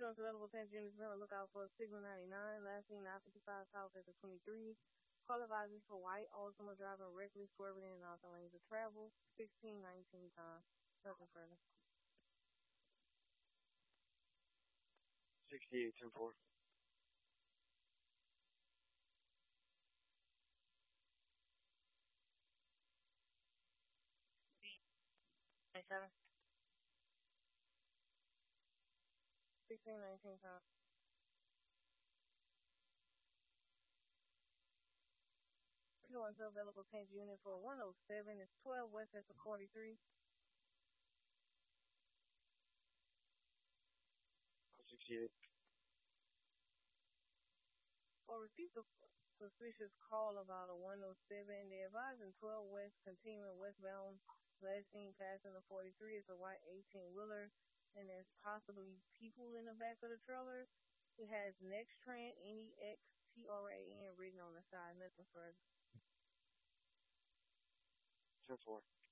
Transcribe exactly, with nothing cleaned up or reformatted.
Insurance available ten units. Be on the lookout for Signal ninety-nine. Last seen nine fifty-five south at the twenty-three. Call advisory for white Altima driving reckless, swerving in and out the lanes of travel. sixteen nineteen time. Nothing further. sixty-eight ten four. ninety-seven. sixteen nineteen time. Insurance available ten unit for one oh seven. It's twelve west at the forty-three. sixty-eight. Or repeat the suspicious call about a one oh seven. They're advising twelve west, continuing westbound. Last seen passing the forty-three is a white eighteen-wheeler, and there's possibly people in the back of the trailer. It has Nextran, N E X T R A N written on the side. Nothing further. ten four.